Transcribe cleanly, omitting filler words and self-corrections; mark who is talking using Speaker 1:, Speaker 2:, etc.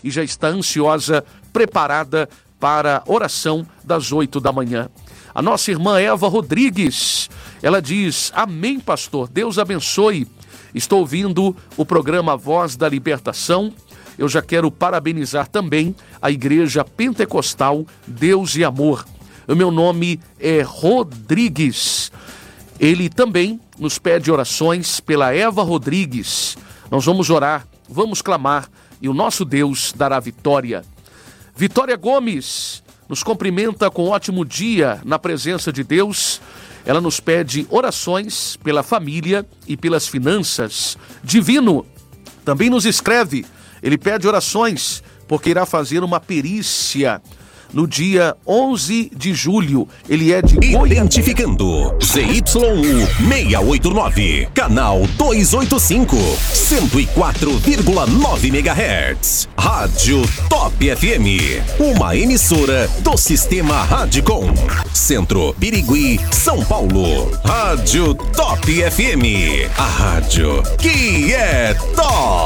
Speaker 1: e já está ansiosa, preparada para a oração das 8 da manhã. A nossa irmã Eva Rodrigues, ela diz: amém, pastor, Deus abençoe. Estou ouvindo o programa Voz da Libertação. Eu já quero parabenizar também a Igreja Pentecostal Deus e Amor. O meu nome é Rodrigues. Ele também nos pede orações pela Eva Rodrigues. Nós vamos orar, vamos clamar e o nosso Deus dará vitória. Vitória Gomes nos cumprimenta com um ótimo dia na presença de Deus. Ela nos pede orações pela família e pelas finanças. Divino também nos escreve. Ele pede orações porque irá fazer uma perícia no dia 11 de julho. Ele é de
Speaker 2: Identificando ZYU689, canal 285, 104,9 MHz. Rádio Top FM, uma emissora do Sistema Radicom. Centro, Birigui, São Paulo. Rádio Top FM, a rádio que é top.